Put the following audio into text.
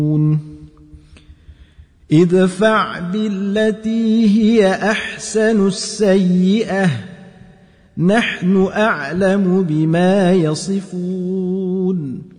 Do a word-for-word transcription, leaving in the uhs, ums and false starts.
ادفع بالتي هي أحسن السيئة نحن أعلم بما يصفون